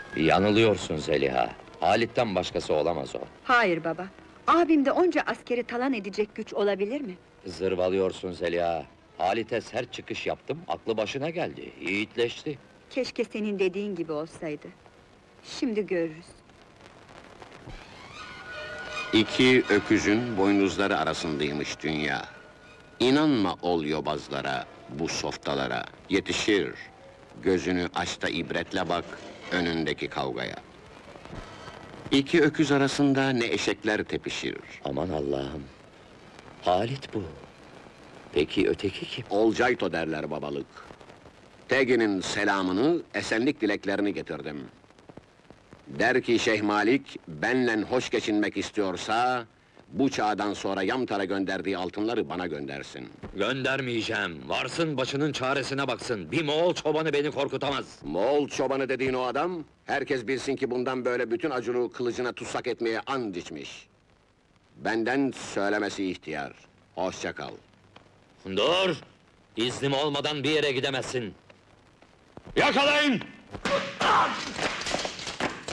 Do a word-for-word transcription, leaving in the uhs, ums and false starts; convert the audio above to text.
Yanılıyorsun Zeliha. Halit'ten başkası olamaz o. Hayır baba. Abimde onca askeri talan edecek güç olabilir mi? Zırvalıyorsun Zeliha. Halit'e sert çıkış yaptım, aklı başına geldi, yiğitleşti. Keşke senin dediğin gibi olsaydı. Şimdi görürüz. İki öküzün boynuzları arasındaymış dünya. İnanma ol yobazlara, bu softalara. Yetişir. Gözünü aç da ibretle bak önündeki kavgaya. İki öküz arasında ne eşekler tepişir. Aman Allah'ım! Halit bu. Peki öteki kim? Olcayto derler babalık. Tegin'in selamını, esenlik dileklerini getirdim. Der ki Şeyh Malik, benle hoş geçinmek istiyorsa... ...bu çağdan sonra Yamtar'a gönderdiği altınları bana göndersin. Göndermeyeceğim, varsın başının çaresine baksın. Bir Moğol çobanı beni korkutamaz. Moğol çobanı dediğin o adam... ...herkes bilsin ki bundan böyle bütün acılığı kılıcına tutsak etmeye and içmiş. Benden söylemesi ihtiyar. Hoşça kal. Dur! İznim olmadan bir yere gidemezsin. Yakalayın!